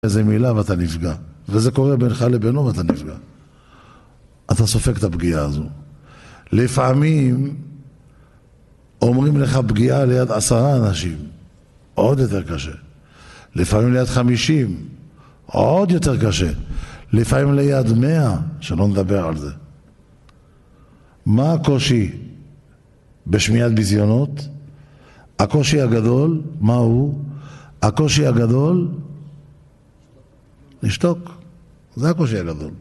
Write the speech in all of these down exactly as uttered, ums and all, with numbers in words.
איזה מילה ואתה נפגע, וזה קורה בינך לבינו ואתה נפגע. אתה סופג את הפגיעה הזו. לפעמים אומרים לך פגיעה ליד עשרה אנשים, עוד יותר קשה. לפעמים ליד חמישים, עוד יותר קשה. לפעמים ליד מאה, שלא נדבר על זה. מה הקושי בשמיעת ביזיונות? הקושי הגדול, מה הוא? הקושי הגדול, לשתוק. זה הקושי הגדול.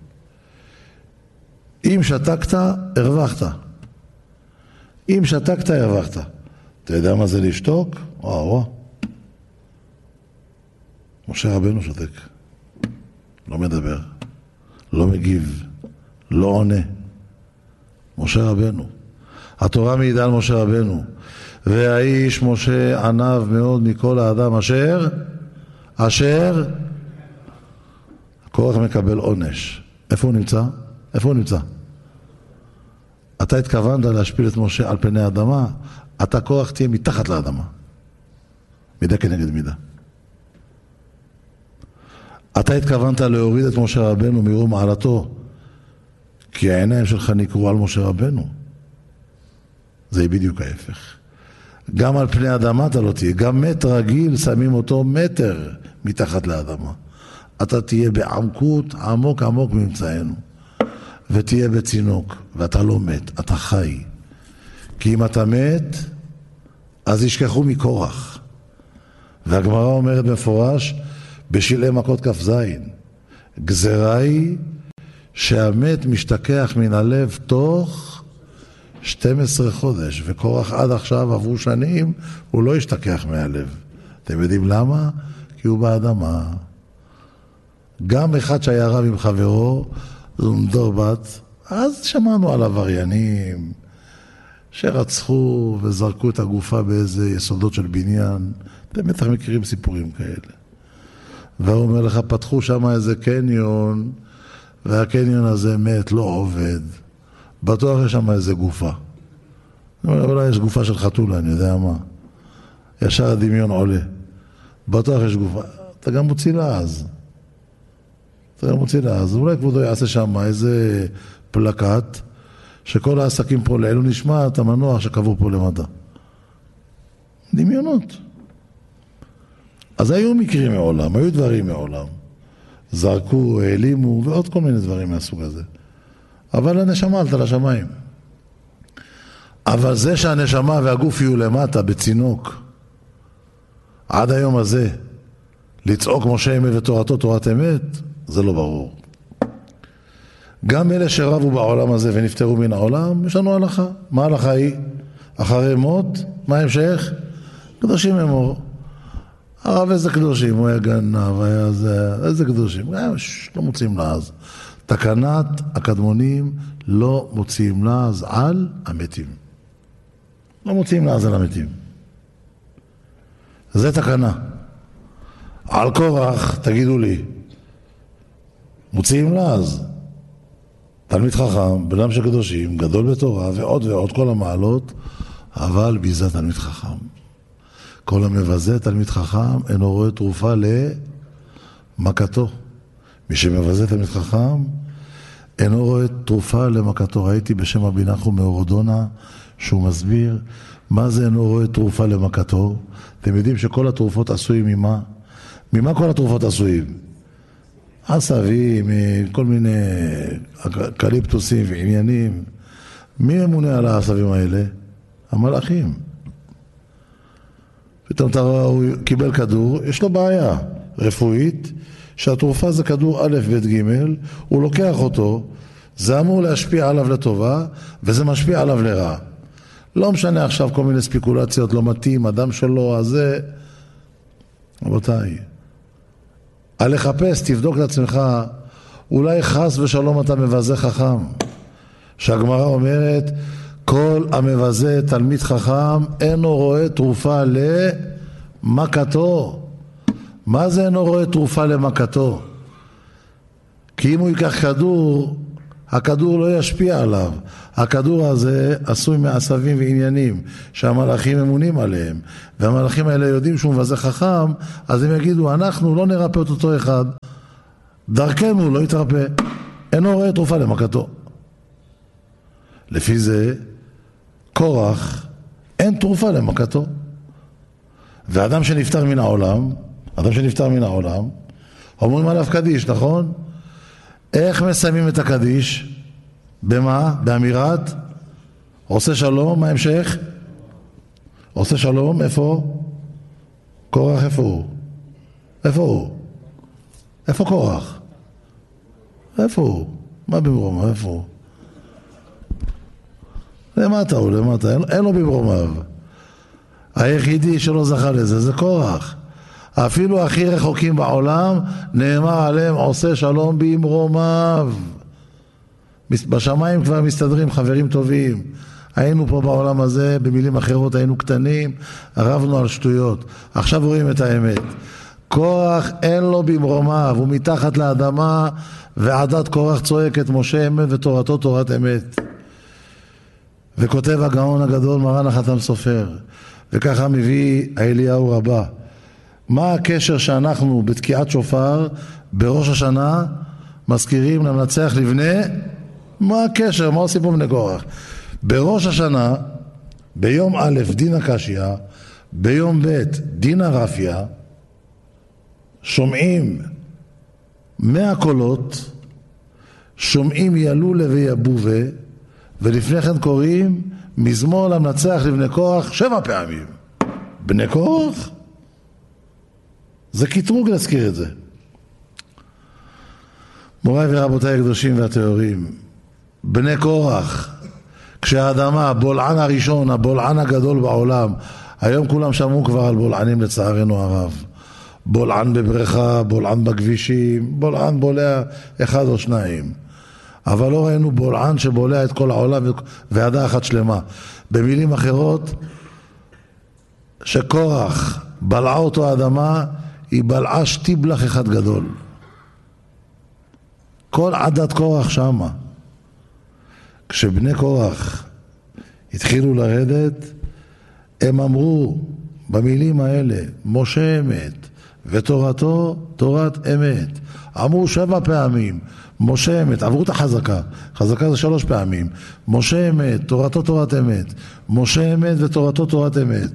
אם שתקת, הרווחת. אם שתקת, הרווחת. אתה יודע מה זה לשתוק? וואו, וואו. משה רבנו שותק. לא מדבר. לא מגיב. לא עונה. משה רבנו. התורה מעידה על משה רבנו. והאיש משה ענב מאוד מכל האדם אשר, אשר, קורח מקבל עונש. איפה הוא נמצא? איפה הוא נמצא? אתה התכוונת להשפיל את משה על פני האדמה, אתה קורח תהיה מתחת לאדמה. מידה כנגד מידה. אתה התכוונת להוריד את משה רבנו מרום מעלתו, כי העיניים שלך נקרו על משה רבנו. זה בדיוק ההפך. גם על פני האדמה אתה לא תהיה, גם מת רגיל שמים אותו מטר מתחת לאדמה. אתה תהיה בעמקות עמוק עמוק ממצאנו, ותהיה בצינוק, ואתה לא מת, אתה חי. כי אם אתה מת, אז ישכחו מקורח. והגמרא אומרת מפורש, בשלעי מכות כף זין, גזרה היא שהמת משתכח מן הלב תוך שנים עשר חודש, וקורח עד עכשיו עברו שנים, הוא לא ישתכח מהלב. אתם יודעים למה? כי הוא באדמה. גם אחד שהיה רב עם חברו, דור בת, אז שמענו על עבריינים שרצחו וזרקו את הגופה באיזה יסודות של בניין. אתם בטח מכירים סיפורים כאלה. והוא אומר לך, פתחו שם איזה קניון, והקניון הזה מת, לא עובד. בטוח יש שם איזה גופה. אולי יש גופה של חתולה, אני יודע מה. ישר הדמיון עולה. בטוח יש גופה. אתה גם מוציא לעז. אתה גם מוציא לעז. אולי כבודו יעשה שם איזה פלקט, שכל העסקים פה לאלו נשמע את המנוח שקבור פה למדע. דמיונות. אז היו מקרים מעולם, היו דברים מעולם. זרקו, העלימו, ועוד כל מיני דברים מהסוג הזה. אבל הנשמה עלתה לשמיים. אבל זה שהנשמה והגוף יהיו למטה בצינוק, עד היום הזה, לצעוק משה אמת ותורתו תורת אמת, זה לא ברור. גם אלה שרבו בעולם הזה ונפטרו מן העולם, יש לנו הלכה. מה ההלכה היא? אחרי מות, מה המשך? קדושים אמור. הרב איזה קדושים, הוא היה גנב, היה זה, איזה קדושים, לא מוצאים לעז. תקנת הקדמונים לא מוציאים לעז על המתים. לא מוציאים לעז על המתים. זה תקנה. על קורח, תגידו לי, מוציאים לעז. תלמיד חכם, בן של קדושים, גדול בתורה, ועוד ועוד כל המעלות, אבל ביזה תלמיד חכם. כל המבזה תלמיד חכם אינו רואה תרופה למכתו. מי שמבזה תלמיד חכם אינו רואה תרופה למכתו. ראיתי בשם רבי נחום מאורדונה שהוא מסביר מה זה אינו רואה תרופה למכתו. אתם יודעים שכל התרופות עשויים ממה? ממה כל התרופות עשויים? עשבים, כל מיני קליפטוסים ועניינים. מי ממונה על העשבים האלה? המלאכים. פתאום הוא קיבל כדור, יש לו בעיה רפואית, שהתרופה זה כדור א' ב' ג', הוא לוקח אותו, זה אמור להשפיע עליו לטובה, וזה משפיע עליו לרע. לא משנה עכשיו כל מיני ספיקולציות, לא מתאים, אדם שלו, אז זה... רבותיי, על לחפש, תבדוק לעצמך, אולי חס ושלום אתה מבזה חכם. שהגמרא אומרת, כל המבזה תלמיד חכם אינו רואה תרופה למכתו. מה זה אינו רואה תרופה למכתו? כי אם הוא ייקח כדור, הכדור לא ישפיע עליו. הכדור הזה עשוי מעשבים ועניינים שהמלאכים אמונים עליהם, והמלאכים האלה יודעים שהוא מבזה חכם, אז הם יגידו, אנחנו לא נרפא את אותו אחד, דרכנו לא יתרפא, אינו רואה תרופה למכתו. לפי זה קורח אין תרופה למכתו. ואדם שנפטר מן העולם, אדם שנפטר מן העולם, אומרים עליו קדיש, נכון? איך מסיימים את הקדיש? במה? באמירת עושה שלום. מה המשך? עושה שלום. איפה? קורח איפה הוא? איפה הוא? איפה קורח? איפה הוא? מה במרומיו? איפה הוא? למטה הוא, למטה, אין, אין לו במרומיו. היחידי שלא זכה לזה זה קורח. אפילו הכי רחוקים בעולם נאמר עליהם עושה שלום במרומיו. בשמיים כבר מסתדרים חברים טובים. היינו פה בעולם הזה, במילים אחרות היינו קטנים, רבנו על שטויות. עכשיו רואים את האמת. קורח אין לו במרומיו, הוא מתחת לאדמה, ועדת קורח צועקת משה אמת ותורתו תורת אמת. וכותב הגאון הגדול מרן החתן סופר, וככה מביא אליהו רבה. מה הקשר שאנחנו בתקיעת שופר בראש השנה מזכירים למנצח לבנה? מה הקשר? מה עושים פה בני קורח? בראש השנה, ביום א' דין הקשיא, ביום ב' דין הרפיה, שומעים מאה קולות, שומעים ילולה ויבובה, ולפני כן קוראים מזמור למנצח לבני קורח שבע פעמים. בני קורח? זה קטרוג להזכיר את זה. מוריי ורבותיי הקדושים והטהורים, בני קורח, כשהאדמה, הבולען הראשון, הבולען הגדול בעולם, היום כולם שמעו כבר על בולענים לצערנו הרב. בולען בבריכה, בולען בכבישים, בולען בולע אחד או שניים. אבל לא ראינו בולען שבולע את כל העולם ועדה אחת שלמה. במילים אחרות, שקורח בלעה אותו האדמה, היא בלעה שטיבלח אחד גדול. כל עדת קורח שמה. כשבני קורח התחילו לרדת, הם אמרו במילים האלה, משה אמת ותורתו תורת אמת. אמרו שבע פעמים, משה אמת, עברו את החזקה, חזקה זה שלוש פעמים, משה אמת, תורתו תורת אמת, משה אמת ותורתו תורת אמת.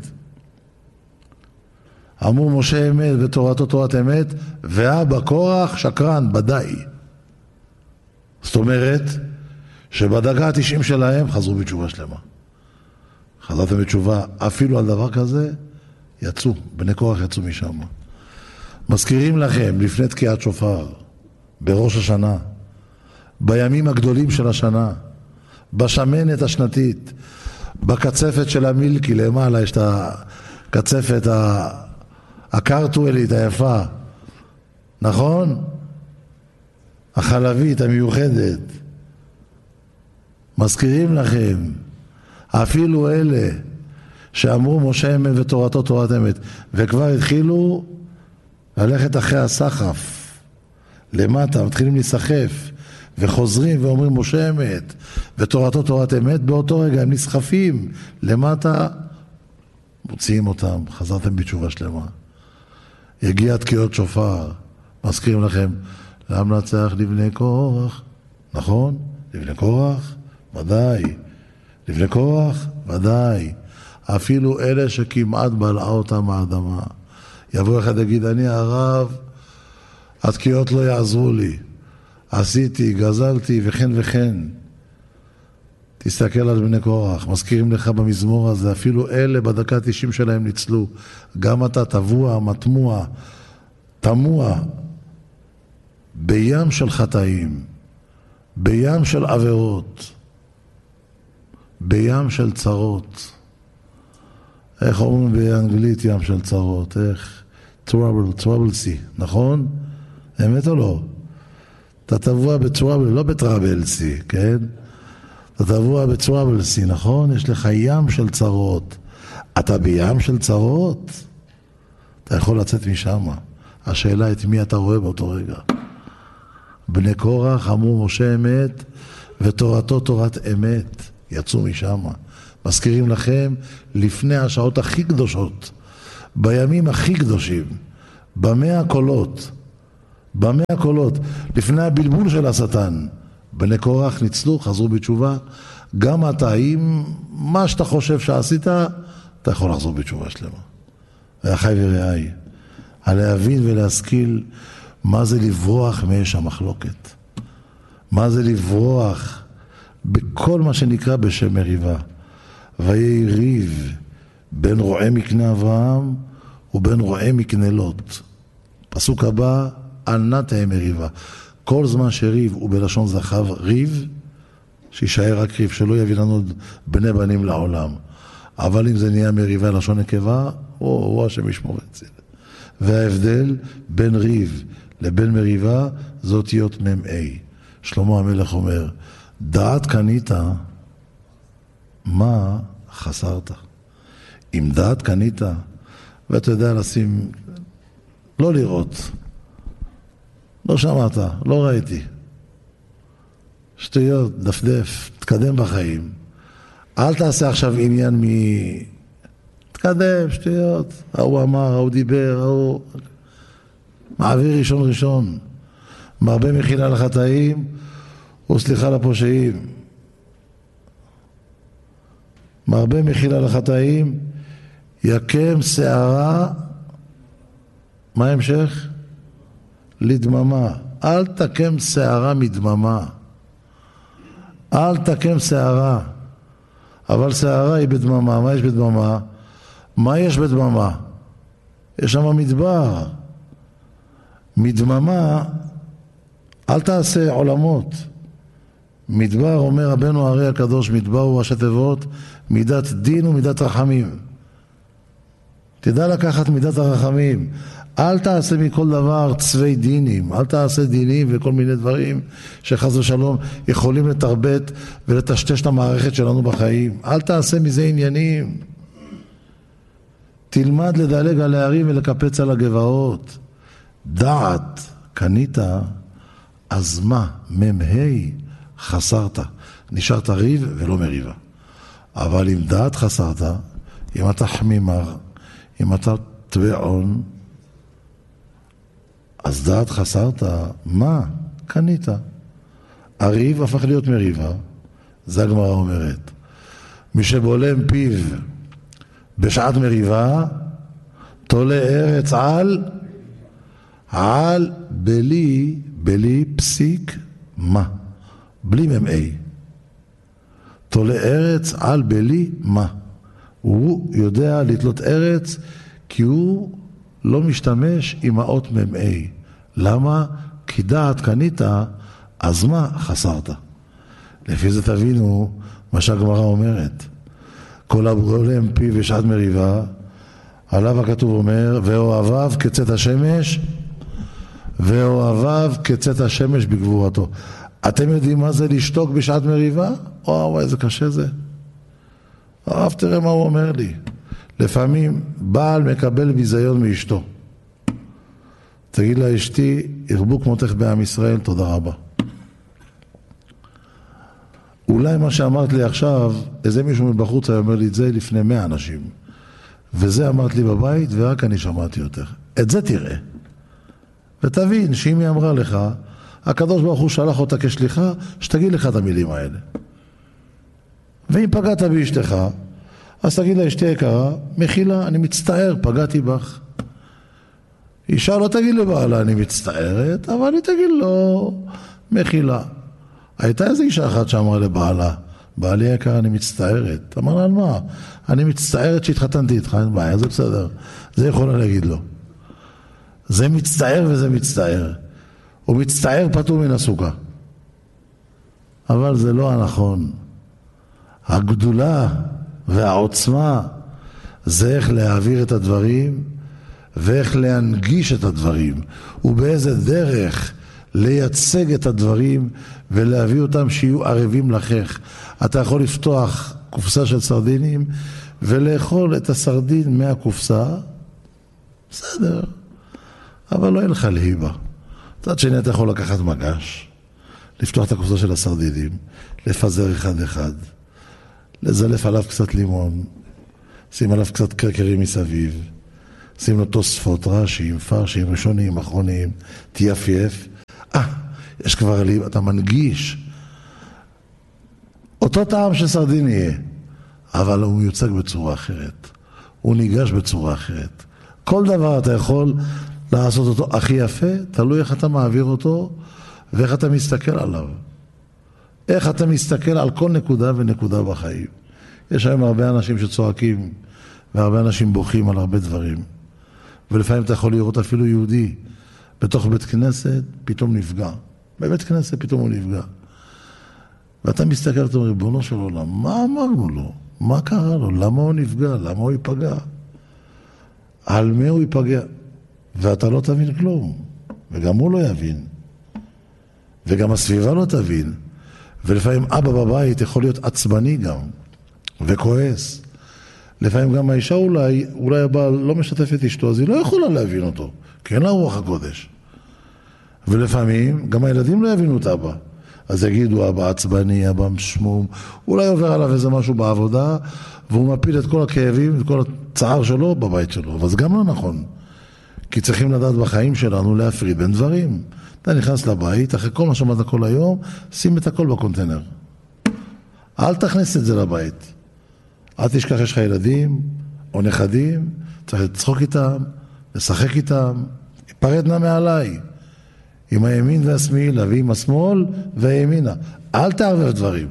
אמרו משה אמת ותורתו תורת אמת, ואבא קורח שקרן, בדי. זאת אומרת, שבדרגה התשעים שלהם חזרו בתשובה שלמה. חזרתם בתשובה, אפילו על דבר כזה, יצאו, בני קורח יצאו משם. מזכירים לכם, לפני תקיעת שופר, בראש השנה, בימים הגדולים של השנה, בשמנת השנתית, בקצפת של המילקי, למעלה יש את הקצפת הקרטואלית היפה, נכון? החלבית המיוחדת. מזכירים לכם, אפילו אלה שאמרו משה אמת ותורתו תורת אמת, וכבר התחילו ללכת אחרי הסחף, למטה, מתחילים להיסחף, וחוזרים ואומרים משה אמת ותורתו תורת אמת, באותו רגע הם נסחפים למטה, מוציאים אותם, חזרתם בתשובה שלמה. יגיע תקיעות שופר, מזכירים לכם, למנצח לבני קורח, נכון? לבני קורח? ודאי. לבני קורח? ודאי. אפילו אלה שכמעט בלעה אותם האדמה. יבוא אחד להגיד, אני הרב, התקיעות לא יעזרו לי. עשיתי, גזלתי וכן וכן. תסתכל על בני קורח, מזכירים לך במזמור הזה, אפילו אלה בדקה תשעים שלהם ניצלו. גם אתה תבוע, מטמוע, תמוע, בים של חטאים, בים של עבירות, בים של צרות. איך אומרים באנגלית ים של צרות? איך? trouble, trouble sea, נכון? אמת או לא? אתה תבוע בטראבל, לא בטראבל סי, כן? אתה תבוע בטראבל סי, נכון? יש לך ים של צרות. אתה בים של צרות? אתה יכול לצאת משם. השאלה את מי אתה רואה באותו רגע. בני קורח אמרו משה אמת ותורתו תורת אמת, יצאו משם. מזכירים לכם לפני השעות הכי קדושות, בימים הכי קדושים, במאה הקולות, במאה הקולות, לפני הבלבול של השטן, בני קורח ניצלו, חזרו בתשובה. גם אתה, אם מה שאתה חושב שעשית, אתה יכול לחזור בתשובה שלמה. ואחיי ורעיי, להבין ולהשכיל מה זה לברוח מאש המחלוקת, מה זה לברוח בכל מה שנקרא בשם מריבה. ויהי ריב בין רועה מקנה אברהם ובין רועה מקנה לוט. פסוק הבא, אל נא תהא מריבה. כל זמן שריב הוא בלשון זכר ריב, שישאר רק ריב, שלא יביא לנו בני בנים לעולם. אבל אם זה נהיה מריבה לשון נקבה, הוא, הוא השם ישמור את זה. וההבדל בין ריב לבין מריבה זה אותיות מ"א. שלמה המלך אומר, דעת קנית, מה חסרת? אם דעת קנית, ואתה יודע לשים, לא לראות, לא שמעת, לא ראיתי, שטויות, דפדף, תקדם בחיים. אל תעשה עכשיו עניין מ... תקדם, שטויות, ההוא אמר, ההוא דיבר, ההוא... מעביר ראשון ראשון, מרבה מחילה לחטאים וסליחה לפושעים. מרבה מחילה לחטאים, יקם שערה, מה המשך? לדממה. אל תקם שערה מדממה. אל תקם שערה. אבל שערה היא בדממה. מה יש בדממה? מה יש בדממה? יש שם מדבר. מדממה, אל תעשה עולמות. מדבר, אומר רבנו הרי הקדוש, מדבר הוא ראשי תיבות, מידת דין ומידת רחמים. תדע לקחת מידת הרחמים. אל תעשה מכל דבר צווי דינים, אל תעשה דינים וכל מיני דברים שחס ושלום יכולים לתרבט ולטשטש את המערכת שלנו בחיים. אל תעשה מזה עניינים. תלמד לדלג על הערים ולקפץ על הגבעות. דעת קנית, אז מה? מ"ה חסרת. נשארת ריב ולא מריבה. אבל אם דעת חסרת, אם אתה חמימר, אם אתה טבעון, אז דעת חסרת, מה? קנית. הריב הפך להיות מריבה. זה הגמרא אומרת. מי שבולם פיו בשעת מריבה, תולה ארץ על, על בלי, בלי פסיק מה? בלי מ"א. תולה ארץ על בלי מה? הוא יודע לתלות ארץ כי הוא לא משתמש עם האות מ"א. למה? כי דעת קנית, אז מה חסרת? לפי זה תבינו מה שהגמרא אומרת. כל הבולם פיו בשעת מריבה, עליו הכתוב אומר, ואוהביו כצאת השמש, ואוהביו כצאת השמש בגבורתו. אתם יודעים מה זה לשתוק בשעת מריבה? וואו, איזה קשה זה. הרב, תראה מה הוא אומר לי. לפעמים בעל מקבל ביזיון מאשתו. תגיד לה, אשתי, ירבו כמותך בעם ישראל, תודה רבה. אולי מה שאמרת לי עכשיו, איזה מישהו מבחוץ היה אומר לי את זה לפני מאה אנשים. וזה אמרת לי בבית, ורק אני שמעתי אותך. את זה תראה. ותבין שאם היא אמרה לך, הקדוש ברוך הוא שלח אותה כשליחה, שתגיד לך את המילים האלה. ואם פגעת באשתך, אז תגיד לה, אשתי יקרה, מחילה, אני מצטער, פגעתי בך. אישה לא תגיד לבעלה, אני מצטערת, אבל היא תגיד לו, מחילה. הייתה איזו אישה אחת שאמרה לבעלה, בעלי יקר, אני מצטערת. אמרה על מה? אני מצטערת שהתחתנתי איתך, אין בעיה, זה בסדר. זה יכולה להגיד לו. זה מצטער וזה מצטער. הוא מצטער פטור מן הסוכה. אבל זה לא הנכון. הגדולה והעוצמה זה איך להעביר את הדברים ואיך להנגיש את הדברים ובאיזה דרך לייצג את הדברים ולהביא אותם שיהיו ערבים לכך. אתה יכול לפתוח קופסה של סרדינים ולאכול את הסרדין מהקופסה, בסדר, אבל לא אין לך להיבה. צד שני אתה יכול לקחת מגש לפתוח את הקופסה של הסרדינים, לפזר אחד אחד, לזלף עליו קצת לימון, שים עליו קצת קרקרים מסביב, שים לו תוספות, רשים, פרשים, ראשונים, אחרונים, תייפייף. אה, יש כבר לי, אתה מנגיש. אותו טעם של סרדין יהיה, אבל הוא יוצג בצורה אחרת. הוא ניגש בצורה אחרת. כל דבר אתה יכול לעשות אותו הכי יפה, תלוי איך אתה מעביר אותו ואיך אתה מסתכל עליו. איך אתה מסתכל על כל נקודה ונקודה בחיים. יש היום הרבה אנשים שצועקים והרבה אנשים בוכים על הרבה דברים. ולפעמים אתה יכול לראות אפילו יהודי בתוך בית כנסת, פתאום נפגע. בבית כנסת פתאום הוא נפגע. ואתה מסתכל, אתה אומר, ריבונו של עולם, מה אמרנו לו? מה קרה לו? למה הוא נפגע? למה הוא ייפגע? על מי הוא ייפגע? ואתה לא תבין כלום. וגם הוא לא יבין. וגם הסביבה לא תבין. ולפעמים אבא בבית יכול להיות עצבני גם. וכועס. לפעמים גם האישה אולי, אולי הבעל לא משתף את אשתו, אז היא לא יכולה להבין אותו. כי אין לה רוח הקודש. ולפעמים גם הילדים לא יבינו את אבא. אז יגידו, אבא עצבני, אבא משמום, אולי עובר עליו איזה משהו בעבודה, והוא מפיל את כל הכאבים, את כל הצער שלו בבית שלו, אבל זה גם לא נכון. כי צריכים לדעת בחיים שלנו להפריד בין דברים. אתה נכנס לבית, אחרי כל מה שמעת כל היום, שים את הכל בקונטנר. אל תכניס את זה לבית. אל תשכח, יש לך ילדים או נכדים, צריך לצחוק איתם, לשחק איתם, יפרד נא מעליי. עם הימין והשמאל, ועם השמאל והימינה. אל תערבב דברים.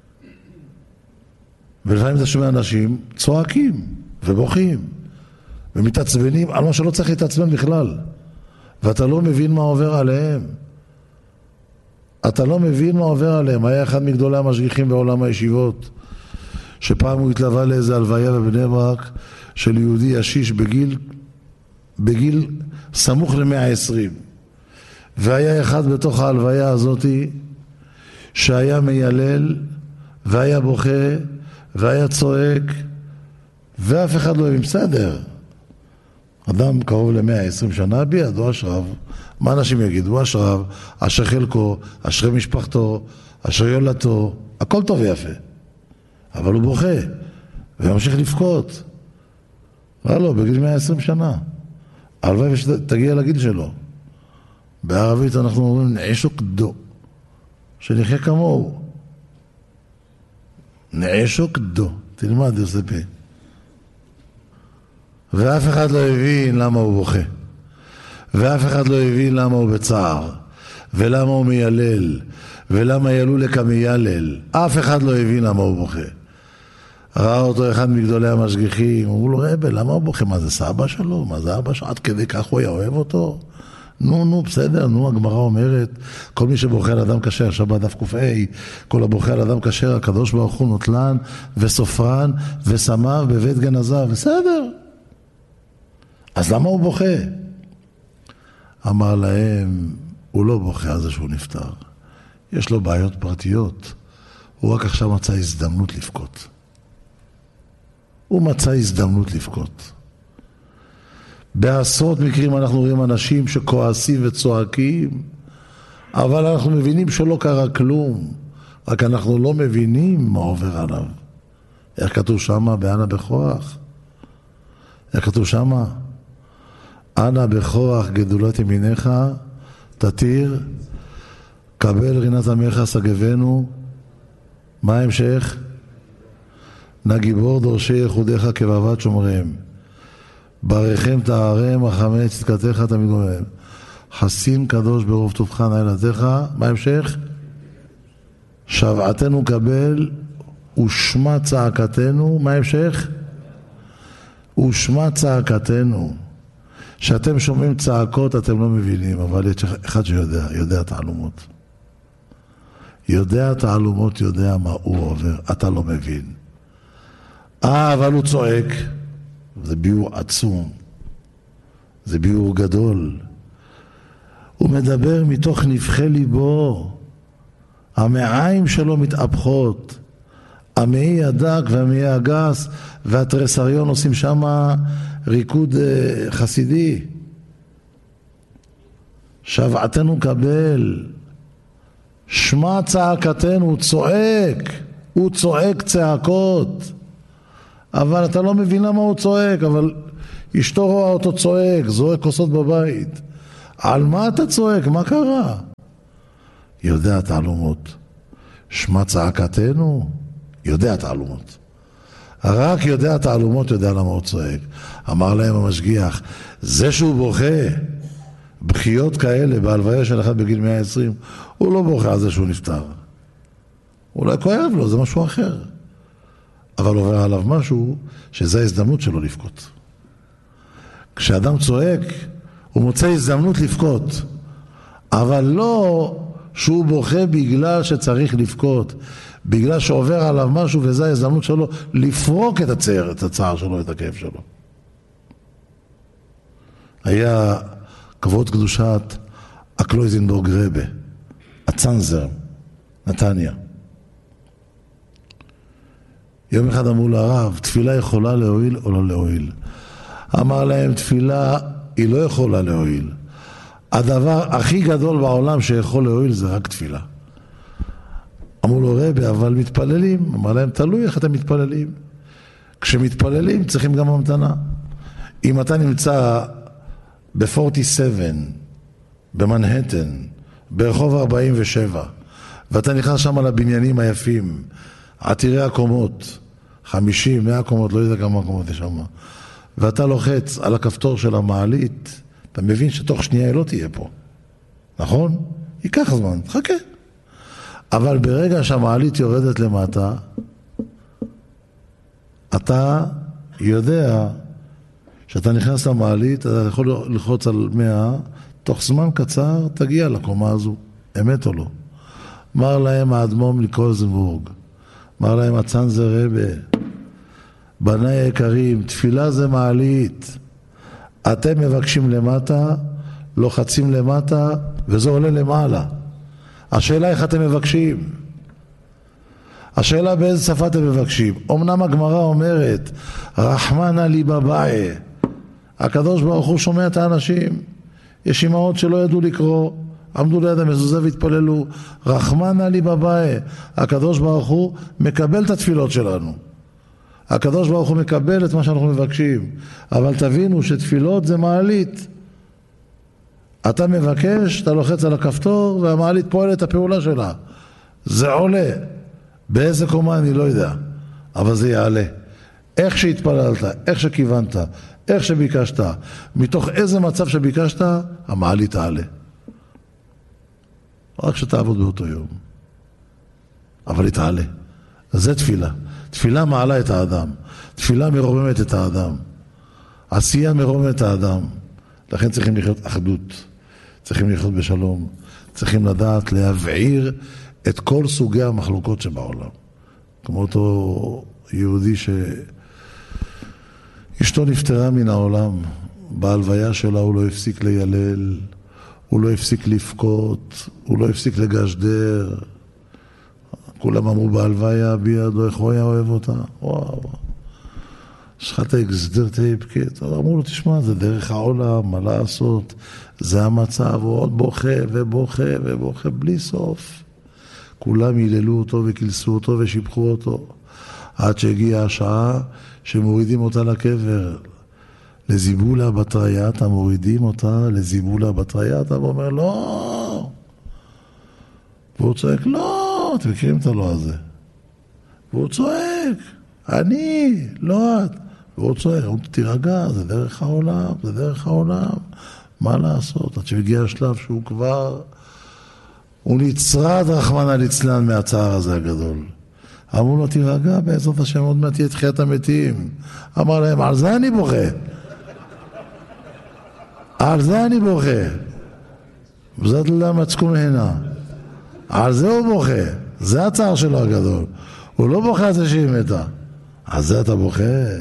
ולפעמים אתה שומע אנשים צועקים ובוכים ומתעצבנים על מה שלא צריך להתעצבן בכלל. ואתה לא מבין מה עובר עליהם. אתה לא מבין מה עובר עליהם. היה אחד מגדולי המשגיחים בעולם הישיבות, שפעם הוא התלווה לאיזה הלוויה בבני ברק של יהודי ישיש בגיל, בגיל סמוך ל-מאה ועשרים. והיה אחד בתוך ההלוויה הזאת שהיה מיילל והיה בוכה והיה צועק ואף אחד לא הבין. בסדר, אדם קרוב ל-מאה ועשרים שנה בידו אשריו. מה אנשים יגידו? אשריו, אשר חלקו, אשרי משפחתו, אשר יולדתו, הכל טוב ויפה, אבל הוא בוכה וממשיך לבכות. לא, בגיל מאה ועשרים שנה. הלוואי ושתגיע לגיל שלו. בערבית אנחנו אומרים נעשו כדו, שנחיה כמוהו. נעשו כדו, תלמד יוספי. ואף אחד לא הבין למה הוא בוכה, ואף אחד לא הבין למה הוא בצער, ולמה הוא מיילל, ולמה ילו לכמיילל. אף אחד לא הבין למה הוא בוכה. ראה אותו אחד מגדולי המשגיחים, הוא לא ראה, למה הוא בוכה? מה זה סבא שלו? מה זה אבא שלו? עד כדי כך הוא היה אוהב אותו? נו, נו, בסדר, נו, הגמרא אומרת, כל מי שבוכה על אדם כשר, שבת דף קוף אי, כל הבוכה על אדם כשר, הקדוש ברוך הוא נוטלן וסופרן ושמיו בבית גנזיו, בסדר. אז למה הוא בוכה? אמר להם, הוא לא בוכה על זה שהוא נפטר. יש לו בעיות פרטיות. הוא רק עכשיו מצא הזדמנות לבכות. הוא מצא הזדמנות לבכות. בעשרות מקרים אנחנו רואים אנשים שכועסים וצועקים, אבל אנחנו מבינים שלא קרה כלום, רק אנחנו לא מבינים מה עובר עליו. איך כתוב שמה? באנה בכוח. איך כתוב שמה? אנה בכוח גדולת ימיניך תתיר, קבל רינת עמך סגבנו. מה המשך? נגיבור דורשי יחודיך כבבת שומריהם, ברכם תארם החמץ צדקתך תמיד גומם, חסין קדוש ברוב טובך נעלתך. מה המשך? שבעתנו קבל ושמע צעקתנו. מה המשך? ושמע צעקתנו. שאתם שומעים צעקות אתם לא מבינים, אבל יש אחד שיודע, יודע תעלומות. יודע תעלומות, יודע מה הוא עובר, אתה לא מבין. אה, אבל הוא צועק. זה ביור עצום. זה ביור גדול. הוא מדבר מתוך נבחי ליבו. המעיים שלו מתאפחות. המעי הדק והמעי הגס והטרסריון עושים שם ריקוד חסידי. שבעתנו קבל. שמע צעקתנו, הוא צועק, הוא צועק צעקות, אבל אתה לא מבין למה הוא צועק, אבל אשתו רואה אותו צועק, זורק כוסות בבית. על מה אתה צועק? מה קרה? יודע תעלומות. שמע צעקתנו, יודע תעלומות. רק יודע תעלומות, יודע למה הוא צועק. אמר להם המשגיח, זה שהוא בוכה, בחיות כאלה, בהלוויה של אחד בגיל מאה ועשרים, הוא לא בוכה על זה שהוא נפטר. אולי כואב לו, זה משהו אחר. אבל עובר עליו משהו, שזה ההזדמנות שלו לבכות. כשאדם צועק, הוא מוצא הזדמנות לבכות. אבל לא שהוא בוכה בגלל שצריך לבכות. בגלל שעובר עליו משהו, וזו ההזדמנות שלו לפרוק את הצער, את הצער שלו, את הכאב שלו. היה כבוד קדושת הקלויזנבורג רבה, הצנזר, נתניה. יום אחד אמרו לרב, תפילה יכולה להועיל או לא להועיל? אמר להם, תפילה היא לא יכולה להועיל. הדבר הכי גדול בעולם שיכול להועיל זה רק תפילה. אמרו לו, רבי, אבל מתפללים. אמר להם, תלוי איך אתם מתפללים. כשמתפללים צריכים גם המתנה. אם אתה נמצא ב-ארבעים ושבע, במנהטן, ברחוב ארבעים ושבע, ואתה נכנס שם על הבניינים היפים, עתירי הקומות, חמישים, מאה קומות, לא יודע כמה קומות יש שם, ואתה לוחץ על הכפתור של המעלית, אתה מבין שתוך שנייה היא לא תהיה פה. נכון? ייקח זמן, תחכה. אבל ברגע שהמעלית יורדת למטה, אתה יודע שאתה נכנס למעלית, אתה יכול ללחוץ על מאה, תוך זמן קצר תגיע לקומה הזו. אמת או לא? אמר להם האדמו"ר מקלויזנבורג, אמר להם הצנזר רבה, בני היקרים, תפילה זה מעלית. אתם מבקשים למטה, לוחצים למטה, וזה עולה למעלה. השאלה איך אתם מבקשים? השאלה באיזה שפה אתם מבקשים? אמנם הגמרא אומרת, רחמנא ליבבאי, הקדוש ברוך הוא שומע את האנשים. יש אמהות שלא ידעו לקרוא, עמדו ליד המזוזה והתפללו, רחמנא ליבבאי, הקדוש ברוך הוא מקבל את התפילות שלנו. הקדוש ברוך הוא מקבל את מה שאנחנו מבקשים, אבל תבינו שתפילות זה מעלית. אתה מבקש, אתה לוחץ על הכפתור והמעלית פועלת את הפעולה שלה. זה עולה. באיזה קומה אני לא יודע, אבל זה יעלה. איך שהתפללת, איך שכיוונת, איך שביקשת, מתוך איזה מצב שביקשת, המעלית תעלה. רק שתעבוד באותו יום. אבל היא תעלה. זה תפילה. תפילה מעלה את האדם. תפילה מרוממת את האדם. עשייה מרוממת את האדם. לכן צריכים לחיות אחדות. צריכים לחיות בשלום. צריכים לדעת להבעיר את כל סוגי המחלוקות שבעולם. כמו אותו יהודי שאשתו נפטרה מן העולם. בהלוויה שלה הוא לא הפסיק לילל. הוא לא הפסיק לפקות. הוא לא הפסיק לגשדר. כולם אמרו בהלוויה בידו, איך הוא היה אוהב אותה? וואו. שחת הגזדר תהיפקט. אמרו לו, תשמע, זה דרך העולם, מה לעשות? זה המצב, הוא עוד בוכה ובוכה ובוכה בלי סוף. כולם היללו אותו וכילסו אותו ושיבחו אותו. עד שהגיעה השעה שמורידים אותה לקבר. לזיבולה בתרייתא, מורידים אותה לזיבולה בתרייתא, והוא אומר, לא. והוא צועק, לא. אתם מכירים את הלא הזה. והוא צועק, אני, לא את. והוא צועק, הוא תירגע, זה דרך העולם, זה דרך העולם. מה לעשות? עד שהגיע השלב שהוא כבר, הוא נצרד רחמנא ליצלן מהצער הזה הגדול. אמרו לו, תירגע, בעזרת השם עוד מעט תהיה תחיית המתים. אמר להם, על זה אני בוכה. על זה אני בוכה. וזאת למה מצקום הנה. על זה הוא בוכה. זה הצער שלו הגדול. הוא לא בוכה על זה שהיא מתה. על זה אתה בוכה.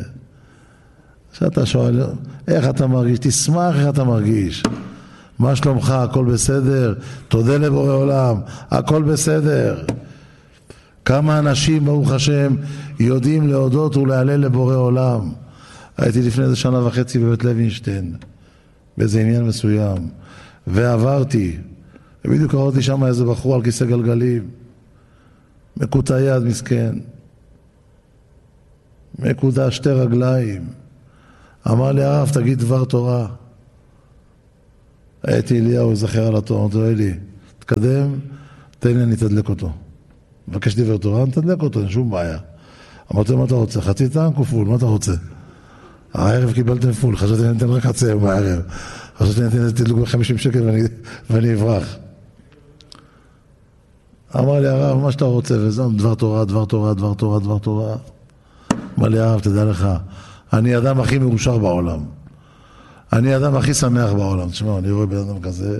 שאתה שואל, איך אתה מרגיש? תשמח איך אתה מרגיש. מה שלומך? הכל בסדר? תודה לבורא עולם. הכל בסדר. כמה אנשים, ברוך השם, יודעים להודות ולהלל לבורא עולם. הייתי לפני איזה שנה וחצי בבית לוינשטיין, באיזה עניין מסוים, ועברתי, בדיוק קראתי שם איזה בחור על כיסא גלגלים, מקוטע יד מסכן, מקוטע שתי רגליים, אמר לי הרב תגיד דבר תורה. הייתי אליהו זכר על התורה, אמרתי לו אלי, תקדם, תן לי אני תדלק אותו. מבקש דבר תורה, אני תדלק אותו, אין שום בעיה. אמרתי לו מה אתה רוצה? חצי טעם כפול, מה אתה רוצה? הערב קיבלתם פול, חשבתי אני אתן רק חצי היום בערב. חשבתי אני אתן תדלוק ב-חמישים שקל ואני, ואני אברח. אמר לי הרב, מה שאתה רוצה, וזהו, דבר תורה, דבר תורה, דבר תורה, דבר תורה. אמר לי הרב, תדע לך, אני אדם הכי מאושר בעולם. אני אדם הכי שמח בעולם. תשמע, אני רואה בן אדם כזה,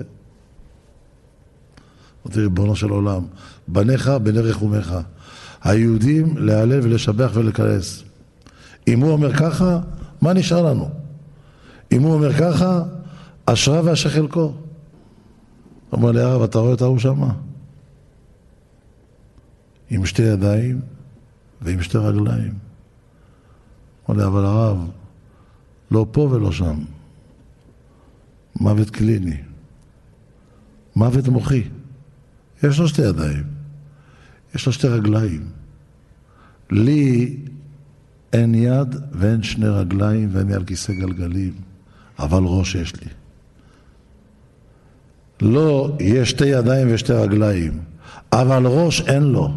אמרתי, ריבונו של עולם, בניך, בני רחומך. היהודים להעלל ולשבח ולקלס. אם הוא אומר ככה, מה נשאר לנו? אם הוא אומר ככה, אשרה ואשר חלקו. אמר לי הרב, אתה רואה את ההוא שמה? עם שתי ידיים ועם שתי רגליים. אמר לי, אבל הרב, לא פה ולא שם. מוות קליני. מוות מוחי. יש לו שתי ידיים. יש לו שתי רגליים. לי אין יד ואין שני רגליים ואין לי על כיסא גלגלים. אבל ראש יש לי. לא, יש שתי ידיים ושתי רגליים. אבל ראש אין לו.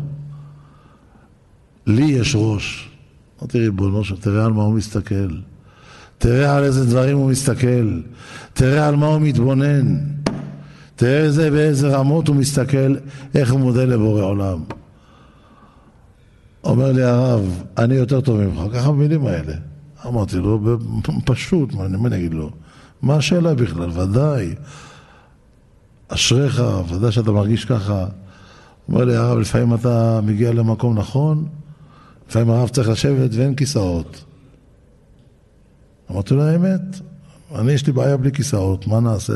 לי יש ראש. אמרתי ריבונו, תראה על מה הוא מסתכל. תראה על איזה דברים הוא מסתכל. תראה על מה הוא מתבונן. תראה איזה, באיזה רמות הוא מסתכל, איך הוא מודה לבורא עולם. אומר לי הרב, אני יותר טוב ממך, ככה המילים האלה. אמרתי לו, פשוט, מה אני אגיד לו? מה השאלה בכלל? ודאי. אשריך, ודאי שאתה מרגיש ככה. אומר לי הרב, לפעמים אתה מגיע למקום נכון, לפעמים הרב צריך לשבת ואין כיסאות. אמרתי לו, האמת, אני יש לי בעיה בלי כיסאות, מה נעשה?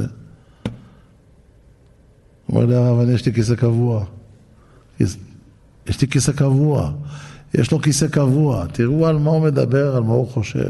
אומר לי הרב, אני יש לי כיסא קבוע. יש לי כיסא קבוע. יש לו כיסא קבוע. תראו על מה הוא מדבר, על מה הוא חושב.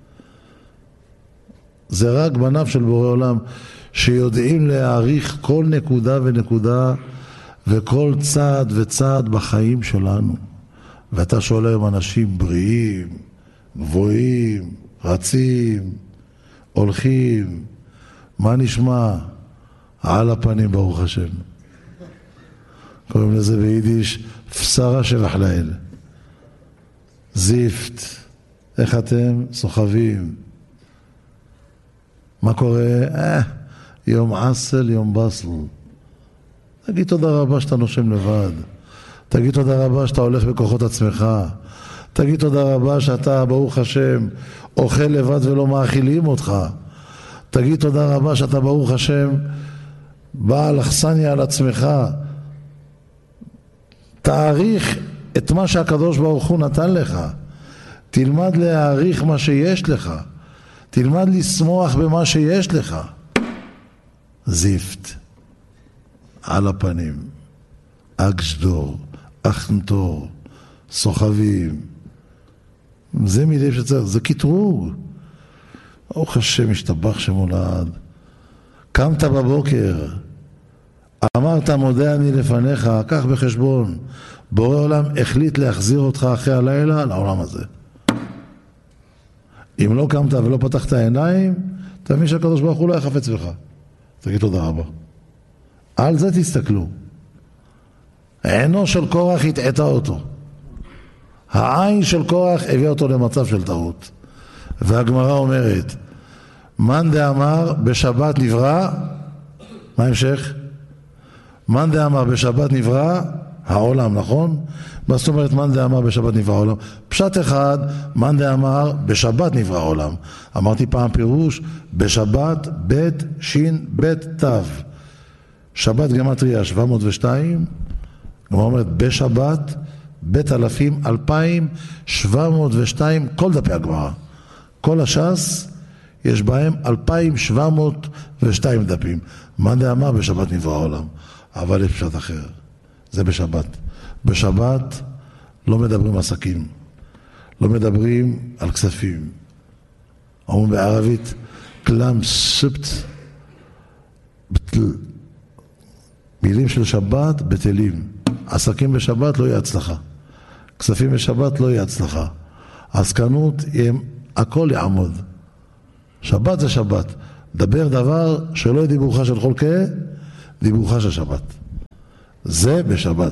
זה רק בניו של בורא עולם, שיודעים להעריך כל נקודה ונקודה, וכל צעד וצעד בחיים שלנו. ואתה שואל היום אנשים בריאים, גבוהים, רצים, הולכים, מה נשמע? על הפנים ברוך השם. קוראים לזה ביידיש פסרה שבח לאל. זיפט. איך אתם? סוחבים. מה קורה? אה, יום עסל, יום בסל. תגיד תודה רבה שאתה נושם לבד. תגיד תודה רבה שאתה הולך בכוחות עצמך. תגיד תודה רבה שאתה, ברוך השם, אוכל לבד ולא מאכילים אותך. תגיד תודה רבה שאתה, ברוך השם, בעל אכסניה על עצמך. תעריך את מה שהקדוש ברוך הוא נתן לך. תלמד להעריך מה שיש לך. תלמד לשמוח במה שיש לך. זיפט. על הפנים. אגשדור. אחנתור. סוחבים. זה מילים שצריך. זה כתרוג. ברוך השם השתבח שמולד. קמת בבוקר. אמרת מודה אני לפניך. קח בחשבון. בורא עולם החליט להחזיר אותך אחרי הלילה לעולם הזה. אם לא קמת ולא פתחת העיניים, תבין שהקדוש ברוך הוא לא יחפץ בך. תגיד תודה רבה. על זה תסתכלו. עינו של קורח התעתה אותו. העין של קורח הביא אותו למצב של טעות. והגמרא אומרת, מן דאמר בשבת נברא, מה המשך? מן דאמר בשבת נברא העולם, נכון? מה זאת אומרת מן דאמר בשבת נברא העולם? פשט אחד, מן דאמר בשבת נברא העולם. אמרתי פעם פירוש, בשבת בית שין בית תו. שבת גמטריה שבע מאות ושתיים, גמרא אומרת בשבת בית אלפים אלפיים שבע מאות ושתיים, כל דפי הגמרא. כל הש"ס יש בהם אלפיים שבע מאות ושתיים דפים. מן דאמר בשבת נברא העולם. אבל יש פשט אחר. זה בשבת. בשבת לא מדברים עסקים. לא מדברים על כספים. אומרים בערבית, כלם סופט בטל. מילים של שבת בטלים. עסקים בשבת לא יהיה הצלחה. כספים בשבת לא יהיה הצלחה. עסקנות, הכל יעמוד. שבת זה שבת. דבר דבר שלא יהיה דיבורך של חולקה, דיבורך של שבת. זה בשבת.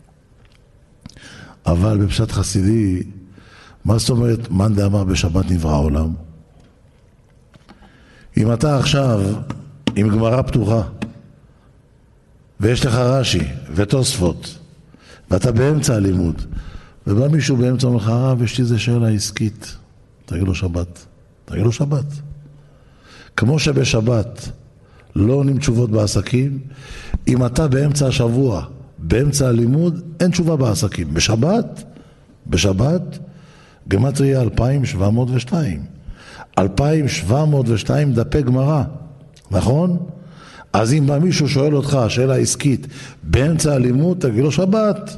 אבל בפשט חסידי, מה זאת אומרת, מאן דאמר בשבת נברא העולם? אם אתה עכשיו עם גמרא פתוחה, ויש לך רש"י ותוספות, ואתה באמצע הלימוד, ובא מישהו באמצע אומר לך, הרב, יש לי איזה שאלה עסקית, תגיד לו שבת. תגיד לו שבת. כמו שבשבת לא עונים תשובות בעסקים, אם אתה באמצע השבוע, באמצע הלימוד, אין תשובה בעסקים. בשבת, בשבת, גמטריה אלפיים שבע מאות ושתיים. אלפיים שבע מאות ושתיים דפי גמרא, נכון? אז אם בא מישהו שואל אותך שאלה עסקית באמצע הלימוד, תגיד לו שבת.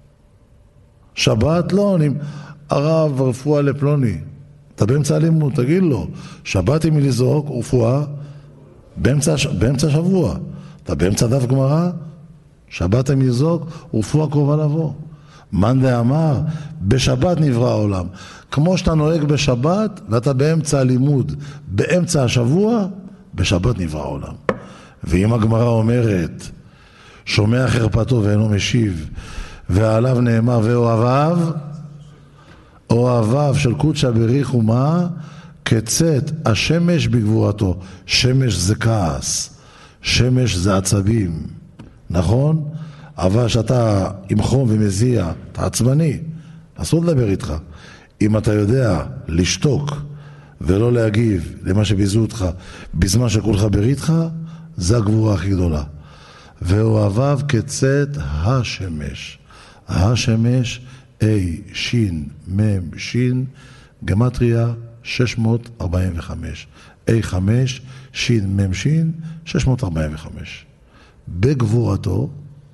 שבת לא עונים, הרב רפואה לפלוני. אתה באמצע הלימוד, תגיד לו, שבת אם לזרוק רפואה באמצע, באמצע שבוע. אתה באמצע דף גמרא, שבת אם לזרוק רפואה קרובה לבוא. מאן דאמר, בשבת נברא העולם. כמו שאתה נוהג בשבת ואתה באמצע הלימוד, באמצע השבוע, בשבת נברא העולם. ואם הגמרא אומרת, שומע חרפתו ואינו משיב, ועליו נאמר ואוהביו, אוהביו של קודשא בריך ומה? כצאת השמש בגבורתו. שמש זה כעס, שמש זה עצבים, נכון? אבל שאתה עם חום ומזיע, אתה עצבני, אסור לדבר איתך. אם אתה יודע לשתוק ולא להגיב למה שביזו אותך בזמן שכולך בריתך, זה הגבורה הכי גדולה. ואוהביו כצאת השמש. השמש, אי, שין, מם, שין, גמטריה שש מאות ארבעים וחמש. אי חמש, שין, מם, שין, שש מאות ארבעים וחמש. בגבורתו,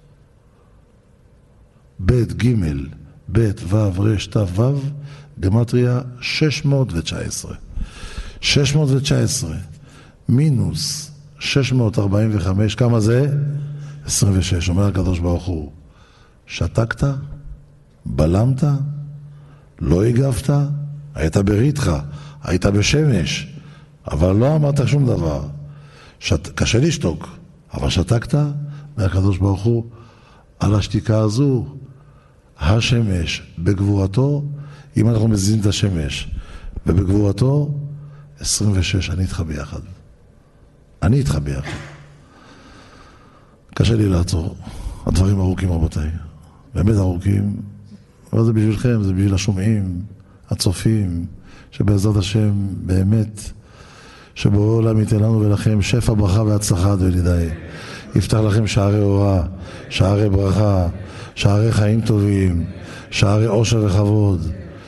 בית ג' בית ו' ר' ת' ו', גמטריה שש מאות תשע עשרה. שש מאות תשע עשרה מינוס שש מאות ארבעים וחמש, כמה זה? עשרים ושש. אומר הקדוש ברוך הוא, שתקת? בלמת? לא הגבת? היית בריתך, היית בשמש, אבל לא אמרת שום דבר. שת... קשה לשתוק, אבל שתקת? והקדוש ברוך הוא, על השתיקה הזו, השמש בגבורתו, אם אנחנו מזיזים את השמש, ובגבורתו, עשרים ושש, אני איתך ביחד. אני איתך ביחד. קשה לי לעצור. הדברים ארוכים רבותיי. באמת ארוכים. אבל זה בשבילכם, זה בשביל השומעים, הצופים, שבעזרת השם באמת, שבורא עולם ייתן לנו ולכם שפע ברכה והצלחה, ידידיי. יפתח לכם שערי אורה, שערי ברכה, שערי חיים טובים, שערי עושר וכבוד.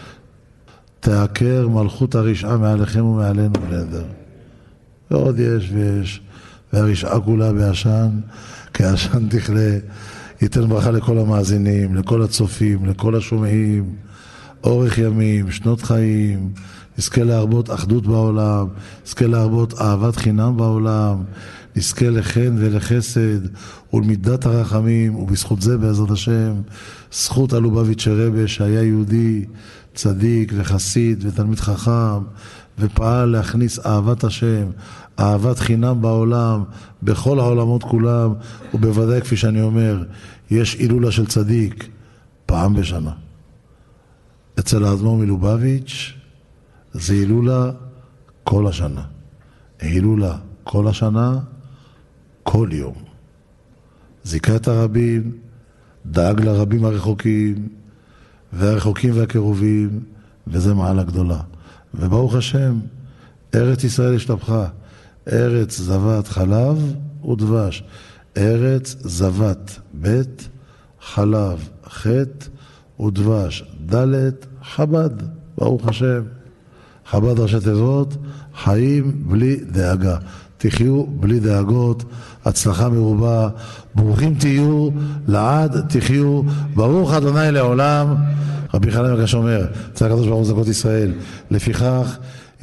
תעקר מלכות הרשעה מעליכם ומעלינו בנדר. ועוד יש ויש, והרשעה כולה בעשן, כעשן תכלה. ייתן ברכה לכל המאזינים, לכל הצופים, לכל השומעים, אורך ימים, שנות חיים, נזכה להרבות אחדות בעולם, נזכה להרבות אהבת חינם בעולם, נזכה לחן ולחסד ולמידת הרחמים, ובזכות זה בעזרת השם, זכות הלובביץ' רבי שהיה יהודי, צדיק וחסיד ותלמיד חכם, ופעל להכניס אהבת השם, אהבת חינם בעולם, בכל העולמות כולם, ובוודאי כפי שאני אומר, יש הילולה של צדיק פעם בשנה. אצל האדמו"ר מלובביץ' זה הילולה כל השנה. הילולה כל השנה, כל יום. זיכה את הרבים, דאג לרבים הרחוקים, והרחוקים והקרובים, וזה מעלה גדולה. וברוך השם, ארץ ישראל השתבחה, ארץ זבת חלב ודבש, ארץ זבת בית, חלב חטא ודבש דלת חב"ד, ברוך השם. חב"ד ראשי תיבות, חיים בלי דאגה, תחיו בלי דאגות, הצלחה מרובה, ברוכים תהיו, לעד תחיו, ברוך אדוני לעולם. רבי חנן הקדוש אומר, צדק הקדוש ברוך הוא צדקות ישראל, לפיכך